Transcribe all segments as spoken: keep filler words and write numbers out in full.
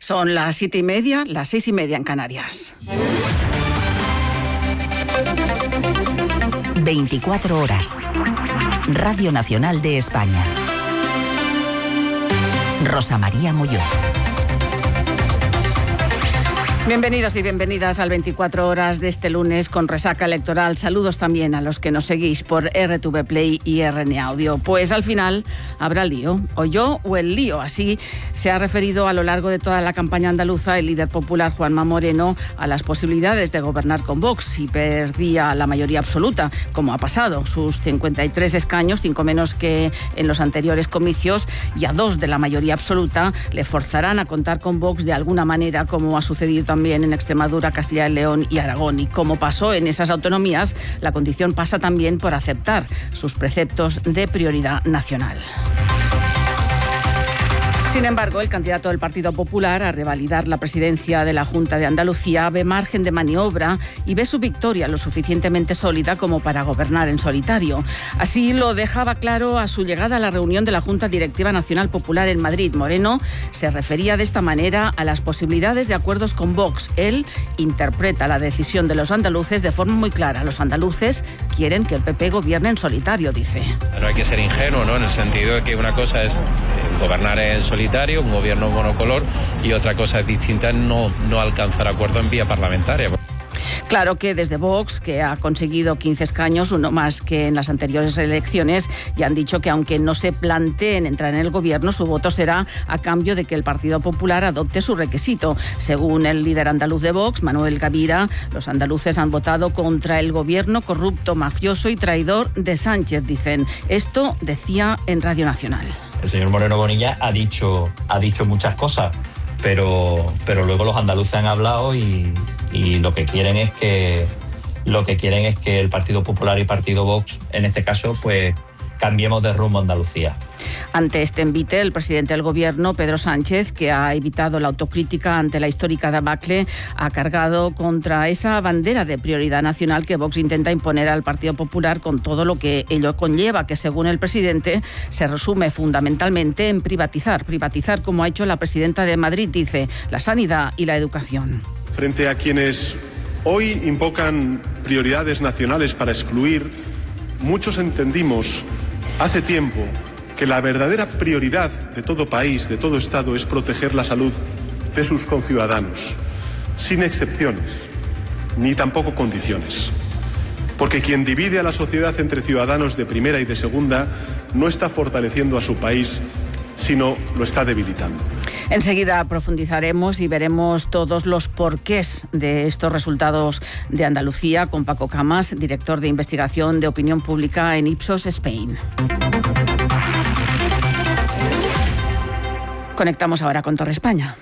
Son las siete y media, las seis y media en Canarias. veinticuatro horas. Radio Nacional de España. Rosa María Molló. Bienvenidos y bienvenidas al veinticuatro horas de este lunes con resaca electoral. Saludos también a los que nos seguís por R T V Play y R N Audio. Pues al final habrá lío, o yo o el lío. Así se ha referido a lo largo de toda la campaña andaluza el líder popular Juanma Moreno a las posibilidades de gobernar con Vox si perdía la mayoría absoluta, como ha pasado. Sus cincuenta y tres escaños, cinco menos que en los anteriores comicios, y a dos de la mayoría absoluta le forzarán a contar con Vox de alguna manera, como ha sucedido también en Extremadura, Castilla y León y Aragón. Y como pasó en esas autonomías, la condición pasa también por aceptar sus preceptos de prioridad nacional. Sin embargo, el candidato del Partido Popular a revalidar la presidencia de la Junta de Andalucía ve margen de maniobra y ve su victoria lo suficientemente sólida como para gobernar en solitario. Así lo dejaba claro a su llegada a la reunión de la Junta Directiva Nacional Popular en Madrid. Moreno se refería de esta manera a las posibilidades de acuerdos con Vox. Él interpreta la decisión de los andaluces de forma muy clara. Los andaluces quieren que el P P gobierne en solitario, dice. No hay que ser ingenuo, ¿no? En el sentido de que una cosa es gobernar en solitario, un gobierno monocolor, y otra cosa distinta es no, no alcanzar acuerdo en vía parlamentaria. Claro que desde Vox, que ha conseguido quince escaños, uno más que en las anteriores elecciones, ya han dicho que aunque no se planteen entrar en el gobierno, su voto será a cambio de que el Partido Popular adopte su requisito. Según el líder andaluz de Vox, Manuel Gavira, los andaluces han votado contra el gobierno corrupto, mafioso y traidor de Sánchez, dicen. Esto decía en Radio Nacional. El señor Moreno Bonilla ha dicho, ha dicho muchas cosas, pero, pero luego los andaluces han hablado y, y lo que quieren es que lo que quieren es que el Partido Popular y Partido Vox, en este caso, pues cambiemos de rumbo a Andalucía. Ante este envite, el presidente del Gobierno, Pedro Sánchez, que ha evitado la autocrítica ante la histórica debacle, ha cargado contra esa bandera de prioridad nacional que Vox intenta imponer al Partido Popular, con todo lo que ello conlleva, que según el presidente se resume fundamentalmente en privatizar. Privatizar, como ha hecho la presidenta de Madrid, dice, la sanidad y la educación. Frente a quienes hoy invocan prioridades nacionales para excluir, muchos entendimos hace tiempo que la verdadera prioridad de todo país, de todo Estado, es proteger la salud de sus conciudadanos, sin excepciones, ni tampoco condiciones. Porque quien divide a la sociedad entre ciudadanos de primera y de segunda no está fortaleciendo a su país, sino lo está debilitando. Enseguida profundizaremos y veremos todos los porqués de estos resultados de Andalucía con Paco Camas, director de investigación de opinión pública en Ipsos Spain. Conectamos ahora con Torre España.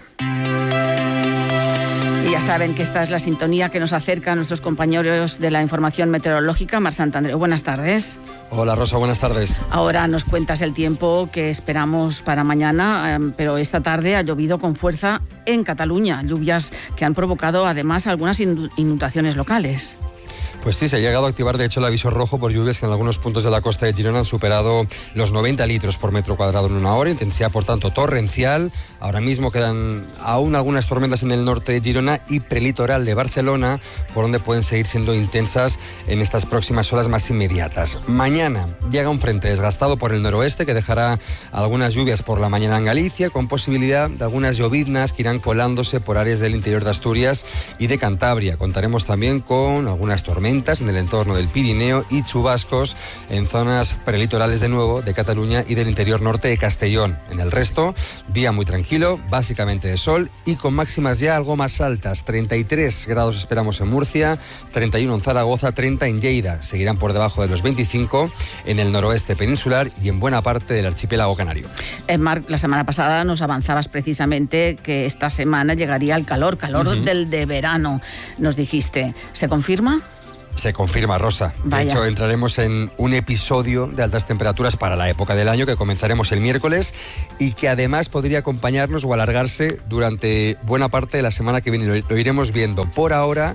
Y ya saben que esta es la sintonía que nos acerca a nuestros compañeros de la información meteorológica. Mar Santandreu, buenas tardes. Hola Rosa, buenas tardes. Ahora nos cuentas el tiempo que esperamos para mañana, eh, pero esta tarde ha llovido con fuerza en Cataluña, lluvias que han provocado además algunas inundaciones locales. Pues sí, se ha llegado a activar de hecho el aviso rojo por lluvias que en algunos puntos de la costa de Girona han superado los noventa litros por metro cuadrado en una hora, intensidad por tanto torrencial. Ahora mismo quedan aún algunas tormentas en el norte de Girona y prelitoral de Barcelona, por donde pueden seguir siendo intensas en estas próximas horas más inmediatas. Mañana llega un frente desgastado por el noroeste que dejará algunas lluvias por la mañana en Galicia, con posibilidad de algunas lloviznas que irán colándose por áreas del interior de Asturias y de Cantabria. Contaremos también con algunas tormentas en el entorno del Pirineo y chubascos en zonas prelitorales de nuevo de Cataluña y del interior norte de Castellón. En el resto, día muy tranquilo, básicamente de sol y con máximas ya algo más altas. treinta y tres grados esperamos en Murcia, treinta y uno en Zaragoza, treinta en Lleida. Seguirán por debajo de los veinticinco en el noroeste peninsular y en buena parte del archipiélago canario. Eh, Marc, la semana pasada nos avanzabas precisamente que esta semana llegaría el calor, calor uh-huh. del de verano, nos dijiste. ¿Se confirma? Se confirma, Rosa. De Vaya. hecho, entraremos en un episodio de altas temperaturas para la época del año que comenzaremos el miércoles y que además podría acompañarnos o alargarse durante buena parte de la semana que viene. Lo, lo iremos viendo. Por ahora,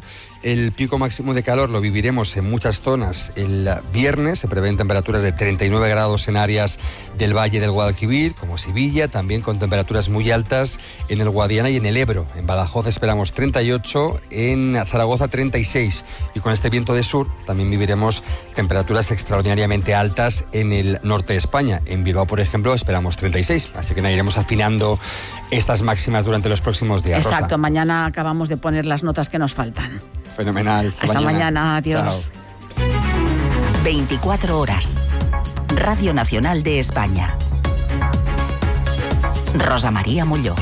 El pico máximo de calor lo viviremos en muchas zonas el viernes. Se prevén temperaturas de treinta y nueve grados en áreas del Valle del Guadalquivir, como Sevilla, también con temperaturas muy altas en el Guadiana y en el Ebro. En Badajoz esperamos treinta y ocho, en Zaragoza treinta y seis. Y con este viento de sur también viviremos temperaturas extraordinariamente altas en el norte de España. En Bilbao, por ejemplo, esperamos treinta y seis. Así que nada, iremos afinando estas máximas durante los próximos días. Exacto, Rosa. Mañana acabamos de poner las notas que nos faltan. Fenomenal. Hasta mañana, mañana. Adiós. Chao. veinticuatro horas. Radio Nacional de España. Rosa María Molló.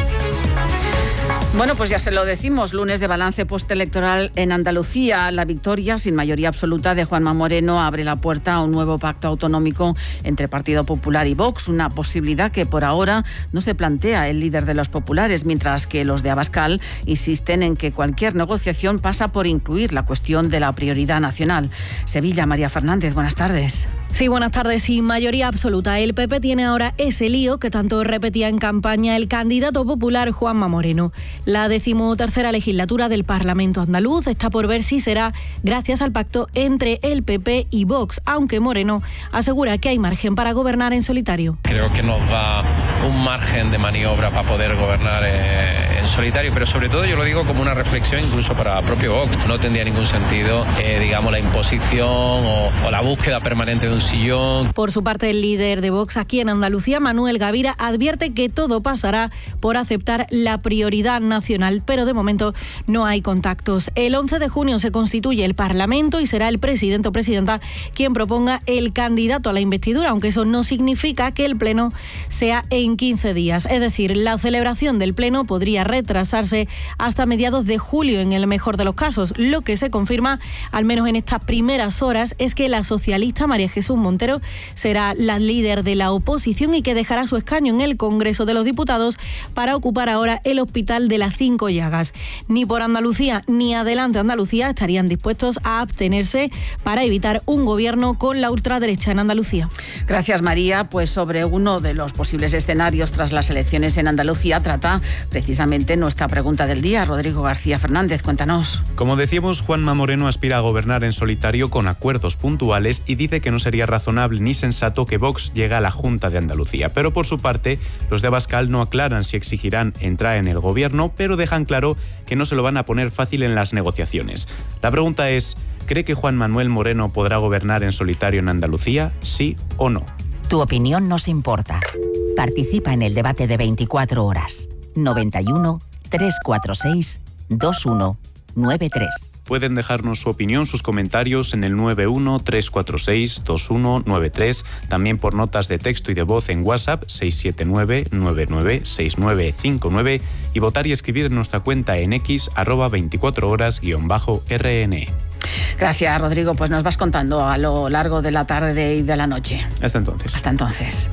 Bueno, pues ya se lo decimos, lunes de balance postelectoral en Andalucía. La victoria sin mayoría absoluta de Juanma Moreno abre la puerta a un nuevo pacto autonómico entre Partido Popular y Vox, una posibilidad que por ahora no se plantea el líder de los populares, mientras que los de Abascal insisten en que cualquier negociación pasa por incluir la cuestión de la prioridad nacional. Sevilla, María Fernández, buenas tardes. Sí, buenas tardes. Sin mayoría absoluta, el P P tiene ahora ese lío que tanto repetía en campaña el candidato popular Juanma Moreno. La decimotercera legislatura del Parlamento andaluz está por ver si será gracias al pacto entre el P P y Vox, aunque Moreno asegura que hay margen para gobernar en solitario. Creo que nos da un margen de maniobra para poder gobernar eh, en solitario, pero sobre todo yo lo digo como una reflexión incluso para el propio Vox. No tendría ningún sentido, eh, digamos, la imposición o, o la búsqueda permanente de un sillón. Por su parte, el líder de Vox aquí en Andalucía, Manuel Gavira, advierte que todo pasará por aceptar la prioridad nacional, pero de momento no hay contactos. El once de junio se constituye el Parlamento y será el presidente o presidenta quien proponga el candidato a la investidura, aunque eso no significa que el pleno sea en quince días. Es decir, la celebración del pleno podría retrasarse hasta mediados de julio en el mejor de los casos. Lo que se confirma, al menos en estas primeras horas, es que la socialista María Jesús Montero será la líder de la oposición y que dejará su escaño en el Congreso de los Diputados para ocupar ahora el Hospital de las Cinco Llagas. Ni por Andalucía ni Adelante Andalucía estarían dispuestos a abstenerse para evitar un gobierno con la ultraderecha en Andalucía. Gracias, María. Pues sobre uno de los posibles escenarios tras las elecciones en Andalucía trata precisamente nuestra pregunta del día. Rodrigo García Fernández, cuéntanos. Como decíamos, Juanma Moreno aspira a gobernar en solitario con acuerdos puntuales y dice que no sería razonable ni sensato que Vox llegue a la Junta de Andalucía. Pero por su parte, los de Abascal no aclaran si exigirán entrar en el gobierno, pero dejan claro que no se lo van a poner fácil en las negociaciones. La pregunta es, ¿cree que Juan Manuel Moreno podrá gobernar en solitario en Andalucía? ¿Sí o no? Tu opinión nos importa. Participa en el debate de veinticuatro horas. noventa y uno, trescientos cuarenta y seis, veintiuno noventa y tres. Pueden dejarnos su opinión, sus comentarios en el nueve uno, tres cuatro seis, dos uno nueve tres, también por notas de texto y de voz en WhatsApp seis siete nueve, nueve nueve seis nueve cinco nueve y votar y escribir en nuestra cuenta en X, arroba veinticuatro horas guión bajo R N E. Gracias, Rodrigo. Pues nos vas contando a lo largo de la tarde y de la noche. Hasta entonces. Hasta entonces.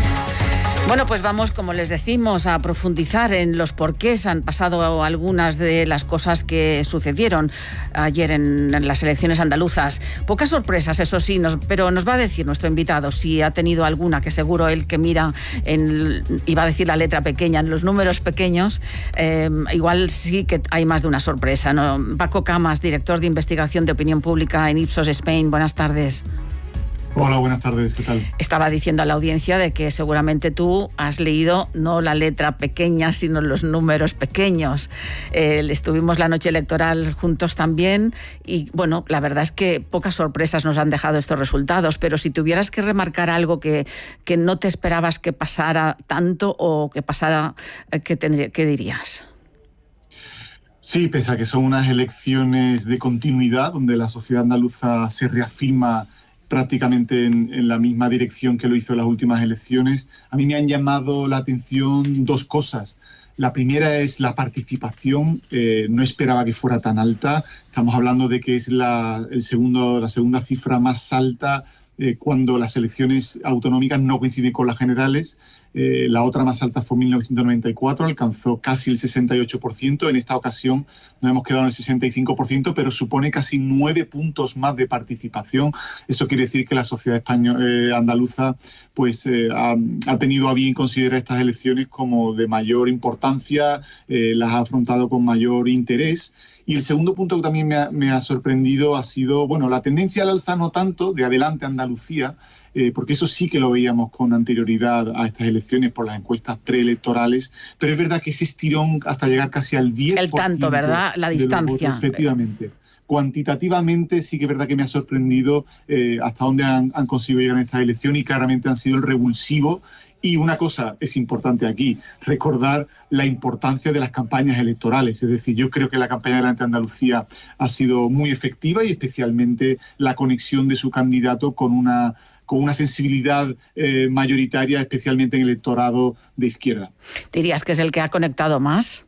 Bueno, pues vamos, como les decimos, a profundizar en los porqués han pasado algunas de las cosas que sucedieron ayer en, en las elecciones andaluzas. Pocas sorpresas, eso sí, nos, pero nos va a decir nuestro invitado si ha tenido alguna, que seguro él que mira, en, iba a decir la letra pequeña, en los números pequeños, eh, igual sí que hay más de una sorpresa, ¿no? Paco Camas, director de investigación de opinión pública en Ipsos Spain, buenas tardes. Hola, buenas tardes, ¿qué tal? Estaba diciendo a la audiencia de que seguramente tú has leído no la letra pequeña, sino los números pequeños. Eh, estuvimos la noche electoral juntos también y, bueno, la verdad es que pocas sorpresas nos han dejado estos resultados, pero si tuvieras que remarcar algo que, que no te esperabas que pasara tanto o que pasara, ¿qué, tendría, qué dirías? Sí, pese a que son unas elecciones de continuidad, donde la sociedad andaluza se reafirma prácticamente en, en la misma dirección que lo hizo en las últimas elecciones, a mí me han llamado la atención dos cosas. La primera es la participación. Eh, no esperaba que fuera tan alta. Estamos hablando de que es la, el segundo, la segunda cifra más alta eh, cuando las elecciones autonómicas no coinciden con las generales. Eh, la otra más alta fue en mil novecientos noventa y cuatro, alcanzó casi el sesenta y ocho por ciento. En esta ocasión nos hemos quedado en el sesenta y cinco por ciento, pero supone casi nueve puntos más de participación. Eso quiere decir que la sociedad española, eh, andaluza pues, eh, ha, ha tenido a bien considerar estas elecciones como de mayor importancia, eh, las ha afrontado con mayor interés. Y el segundo punto que también me ha, me ha sorprendido ha sido, bueno, la tendencia al alza no tanto, de adelante Andalucía, eh, porque eso sí que lo veíamos con anterioridad a estas elecciones por las encuestas preelectorales, pero es verdad que ese estirón hasta llegar casi al diez por ciento. El tanto, ¿verdad? La distancia. Votos, efectivamente. Cuantitativamente sí que es verdad que me ha sorprendido eh, hasta dónde han, han conseguido llegar en esta elección, y claramente han sido el revulsivo. Y una cosa es importante aquí, recordar la importancia de las campañas electorales. Es decir, yo creo que la campaña de Adelante Andalucía ha sido muy efectiva, y especialmente la conexión de su candidato con una, con una sensibilidad eh, mayoritaria, especialmente en el electorado de izquierda. ¿Dirías que es el que ha conectado más?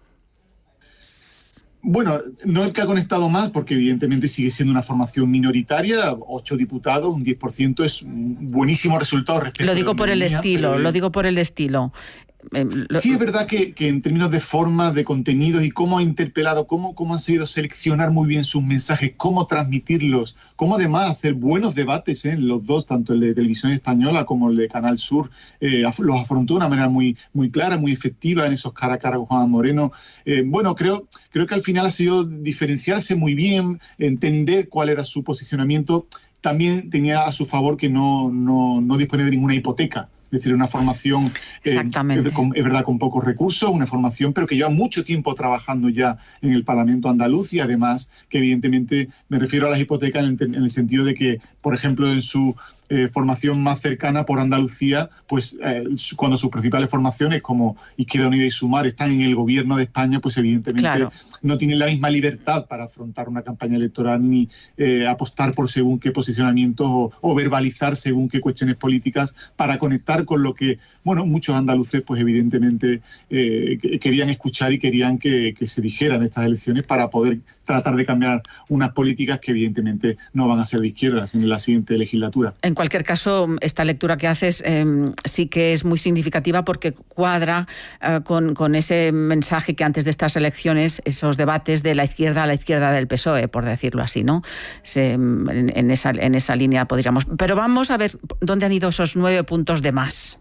Bueno, no el que ha conectado más, porque evidentemente sigue siendo una formación minoritaria, ocho diputados, un diez por ciento es un buenísimo resultado respecto a Lo digo por el estilo, lo digo por el estilo. Sí, es verdad que, que en términos de forma, de contenidos y cómo ha interpelado, cómo, cómo han sabido seleccionar muy bien sus mensajes, cómo transmitirlos, cómo además hacer buenos debates, ¿eh? Los dos, tanto el de Televisión Española como el de Canal Sur, eh, los afrontó de una manera muy, muy clara, muy efectiva en esos cara a cara con Juan Moreno. Eh, bueno, creo, creo que al final ha sido diferenciarse muy bien, entender cuál era su posicionamiento. También tenía a su favor que no, no, no disponía de ninguna hipoteca. Es decir, una formación, eh, es, con, es verdad, con pocos recursos, una formación, pero que lleva mucho tiempo trabajando ya en el Parlamento andaluz, y además que evidentemente me refiero a las hipotecas en el, en el sentido de que, por ejemplo, en su eh, formación más cercana por Andalucía, pues eh, cuando sus principales formaciones como Izquierda Unida y Sumar están en el gobierno de España, pues evidentemente claro, no tienen la misma libertad para afrontar una campaña electoral ni eh, apostar por según qué posicionamientos o, o verbalizar según qué cuestiones políticas para conectar con lo que, bueno, muchos andaluces pues evidentemente eh, querían escuchar y querían que, que se dijeran estas elecciones para poder tratar de cambiar unas políticas que evidentemente no van a ser de izquierdas en la siguiente legislatura. En cualquier caso, esta lectura que haces eh, sí que es muy significativa, porque cuadra eh, con, con ese mensaje que antes de estas elecciones, esos debates de la izquierda a la izquierda del P S O E, por decirlo así, ¿no? Se, en, en, esa, en esa línea podríamos... Pero vamos a ver dónde han ido esos nueve puntos de más.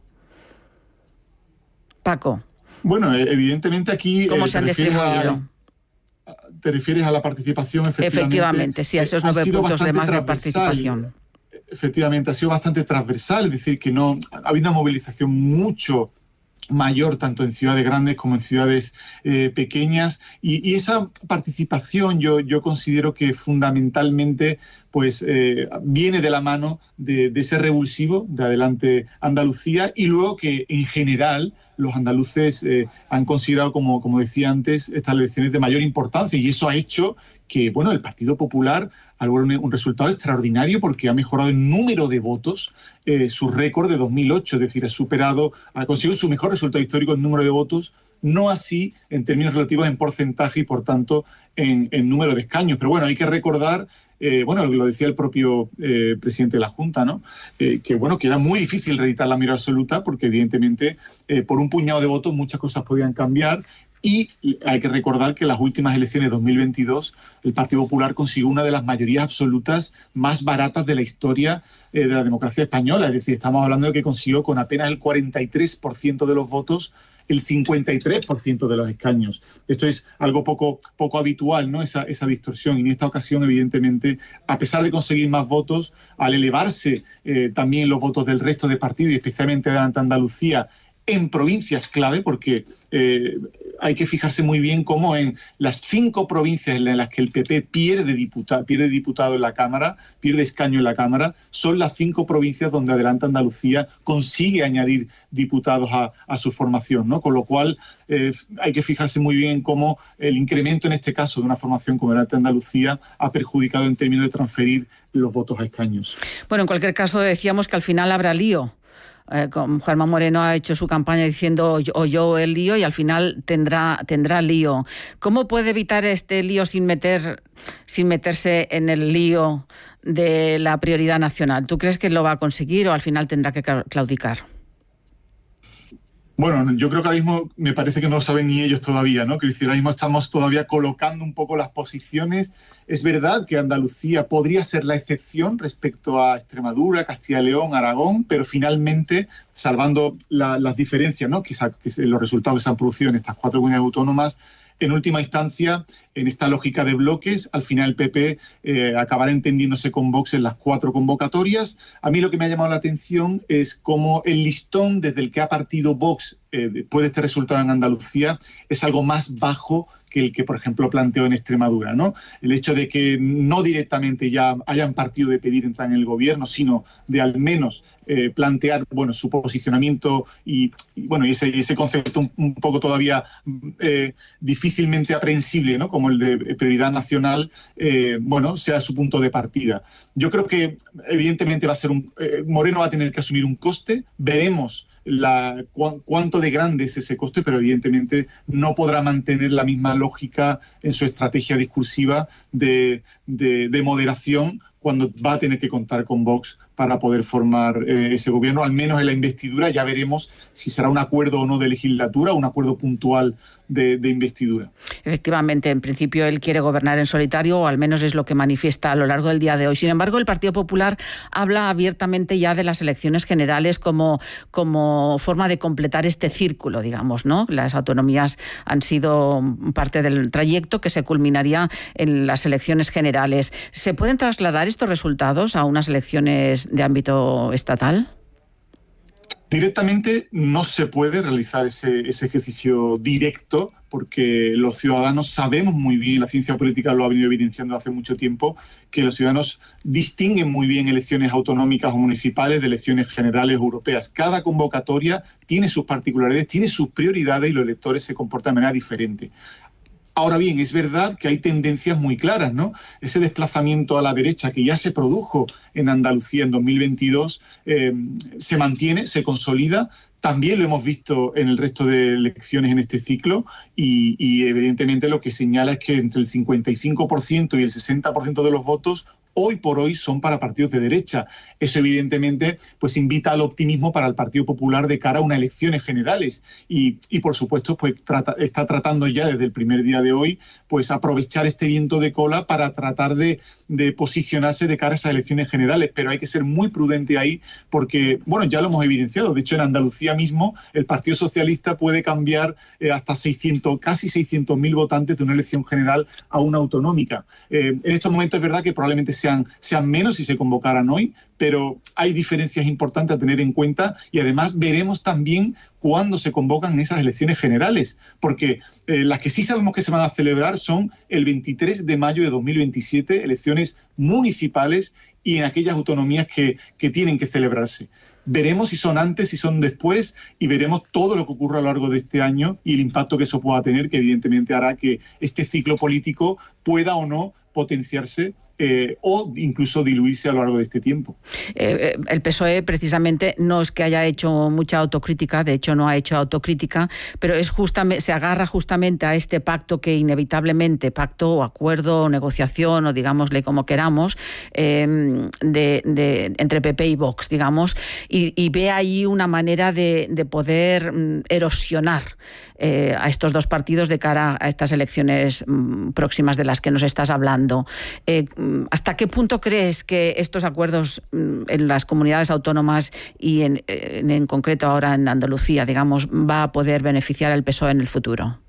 Paco. Bueno, evidentemente aquí... ¿Cómo eh, se han distribuido? A, ¿Te refieres a la participación? Efectivamente, efectivamente sí, a esos nueve puntos de más de participación. Efectivamente, ha sido bastante transversal, es decir, que no ha habido una movilización mucho mayor tanto en ciudades grandes como en ciudades eh, pequeñas, y, y esa participación yo, yo considero que fundamentalmente pues eh, viene de la mano de, de ese revulsivo de Adelante Andalucía, y luego que en general los andaluces eh, han considerado, como, como decía antes, estas elecciones de mayor importancia, y eso ha hecho que, bueno, el Partido Popular ha logrado un resultado extraordinario, porque ha mejorado el número de votos, eh, su récord de dos mil ocho, es decir, ha superado, ha conseguido su mejor resultado histórico en número de votos, no así en términos relativos en porcentaje y, por tanto, en, en número de escaños. Pero bueno, hay que recordar, eh, bueno, lo decía el propio eh, presidente de la Junta, ¿no? Eh, que bueno, que era muy difícil reeditar la mayoría absoluta, porque evidentemente eh, por un puñado de votos muchas cosas podían cambiar. Y hay que recordar que en las últimas elecciones de dos mil veintidós el Partido Popular consiguió una de las mayorías absolutas más baratas de la historia eh, de la democracia española. Es decir, estamos hablando de que consiguió con apenas el cuarenta y tres por ciento de los votos el cincuenta y tres por ciento de los escaños. Esto es algo poco, poco habitual, ¿no? Esa, esa distorsión. Y en esta ocasión, evidentemente, a pesar de conseguir más votos, al elevarse eh, también los votos del resto de partidos, y especialmente de Adelante Andalucía, en provincias clave, porque eh, hay que fijarse muy bien cómo en las cinco provincias en las que el P P pierde diputado, pierde diputado en la Cámara, pierde escaño en la Cámara, son las cinco provincias donde Adelante Andalucía consigue añadir diputados a, a su formación, ¿no? Con lo cual eh, hay que fijarse muy bien cómo el incremento en este caso de una formación como Adelante Andalucía ha perjudicado en términos de transferir los votos a escaños. Bueno, en cualquier caso decíamos que al final habrá lío. Eh, Juanma Moreno ha hecho su campaña diciendo o yo el lío, y al final tendrá tendrá lío. ¿Cómo puede evitar este lío sin meter sin meterse en el lío de la prioridad nacional? ¿Tú crees que lo va a conseguir o al final tendrá que claudicar? Bueno, yo creo que ahora mismo me parece que no lo saben ni ellos todavía, ¿no? Que ahora mismo estamos todavía colocando un poco las posiciones. Es verdad que Andalucía podría ser la excepción respecto a Extremadura, Castilla y León, Aragón, pero finalmente, salvando la, las diferencias, ¿no? que, que los resultados que se han producido en estas cuatro comunidades autónomas, en última instancia, en esta lógica de bloques, al final el P P eh, acabará entendiéndose con Vox en las cuatro convocatorias. A mí lo que me ha llamado la atención es cómo el listón desde el que ha partido Vox eh, después de este resultado en Andalucía es algo más bajo que el que, por ejemplo, planteó en Extremadura, ¿no? El hecho de que no directamente ya hayan partido de pedir entrar en el gobierno, sino de al menos eh, plantear, bueno, su posicionamiento y, y bueno, y ese, ese concepto un, un poco todavía eh, difícilmente aprehensible, ¿no? Como el de prioridad nacional, eh, bueno, sea su punto de partida. Yo creo que evidentemente va a ser un... Eh, Moreno va a tener que asumir un coste, veremos La, cu cuánto de grande es ese coste, pero evidentemente no podrá mantener la misma lógica en su estrategia discursiva de, de, de moderación cuando va a tener que contar con Vox para poder formar eh, ese gobierno, al menos en la investidura. Ya veremos si será un acuerdo o no de legislatura, un acuerdo puntual de, de investidura. Efectivamente, en principio él quiere gobernar en solitario, o al menos es lo que manifiesta a lo largo del día de hoy. Sin embargo, el Partido Popular habla abiertamente ya de las elecciones generales como, como forma de completar este círculo, digamos, ¿no? Las autonomías han sido parte del trayecto que se culminaría en las elecciones generales. ¿Se pueden trasladar estos resultados a unas elecciones de ámbito estatal? Directamente no se puede realizar ese, ese ejercicio directo porque los ciudadanos sabemos muy bien, la ciencia política lo ha venido evidenciando hace mucho tiempo, que los ciudadanos distinguen muy bien elecciones autonómicas o municipales de elecciones generales europeas. Cada convocatoria tiene sus particularidades, tiene sus prioridades y los electores se comportan de manera diferente. Ahora bien, es verdad que hay tendencias muy claras, ¿no? Ese desplazamiento a la derecha que ya se produjo en Andalucía en dos mil veintidós eh, se mantiene, se consolida. También lo hemos visto en el resto de elecciones en este ciclo y, y evidentemente lo que señala es que entre el cincuenta y cinco por ciento y el sesenta por ciento de los votos hoy por hoy son para partidos de derecha. Eso evidentemente pues invita al optimismo para el Partido Popular de cara a unas elecciones generales y, y por supuesto pues trata, está tratando ya desde el primer día de hoy pues aprovechar este viento de cola para tratar de, de posicionarse de cara a esas elecciones generales, pero hay que ser muy prudente ahí porque, bueno, ya lo hemos evidenciado. De hecho, en Andalucía mismo el Partido Socialista puede cambiar eh, hasta seiscientos, casi seiscientos mil votantes de una elección general a una autonómica. Eh, en estos momentos es verdad que probablemente sea Sean, sean menos si se convocaran hoy, pero hay diferencias importantes a tener en cuenta y además veremos también cuándo se convocan esas elecciones generales, porque eh, las que sí sabemos que se van a celebrar son el veintitrés de mayo de dos mil veintisiete, elecciones municipales y en aquellas autonomías que, que tienen que celebrarse. Veremos si son antes, si son después y veremos todo lo que ocurra a lo largo de este año y el impacto que eso pueda tener, que evidentemente hará que este ciclo político pueda o no potenciarse Eh, o incluso diluirse a lo largo de este tiempo. Eh, el P S O E precisamente no es que haya hecho mucha autocrítica, de hecho no ha hecho autocrítica, pero es justamente, se agarra justamente a este pacto que inevitablemente, pacto o acuerdo o negociación o digámosle como queramos, eh, de, de, entre P P y Vox, digamos, y, y ve ahí una manera de, de poder mm, erosionar Eh, a estos dos partidos de cara a estas elecciones mm, próximas de las que nos estás hablando. Eh, ¿Hasta qué punto crees que estos acuerdos mm, en las comunidades autónomas y en, en, en concreto ahora en Andalucía, digamos, va a poder beneficiar al P S O E en el futuro?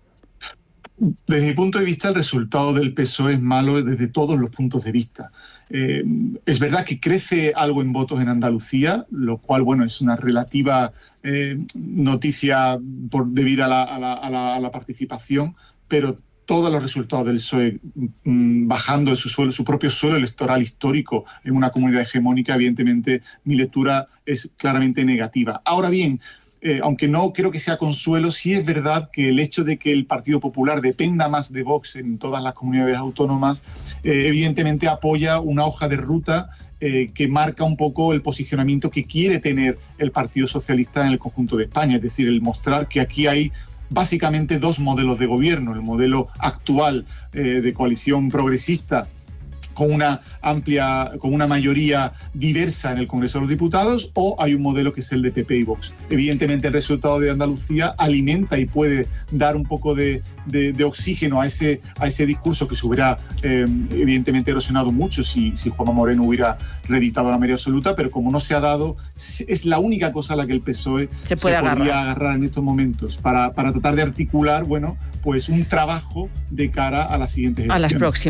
Desde mi punto de vista, el resultado del P S O E es malo desde todos los puntos de vista. Eh, es verdad que crece algo en votos en Andalucía, lo cual, bueno, es una relativa eh, noticia por, debido a la, a, la, a, la, a la participación, pero todos los resultados del P S O E mmm, bajando su, suelo, su propio suelo electoral histórico en una comunidad hegemónica, evidentemente mi lectura es claramente negativa. Ahora bien, Eh, aunque no creo que sea consuelo, sí es verdad que el hecho de que el Partido Popular dependa más de Vox en todas las comunidades autónomas, eh, evidentemente apoya una hoja de ruta eh, que marca un poco el posicionamiento que quiere tener el Partido Socialista en el conjunto de España, es decir, el mostrar que aquí hay básicamente dos modelos de gobierno, el modelo actual eh, de coalición progresista con una amplia, con una mayoría diversa en el Congreso de los Diputados, o hay un modelo que es el de P P y Vox. Evidentemente el resultado de Andalucía alimenta y puede dar un poco de, de, de oxígeno a ese, a ese discurso que se hubiera eh, evidentemente erosionado mucho si, si Juanma Moreno hubiera reeditado la mayoría absoluta, pero como no se ha dado, es la única cosa a la que el P S O E se, puede se agarrar. podría agarrar en estos momentos para, para tratar de articular, bueno, pues un trabajo de cara a las siguientes elecciones. A las próximas.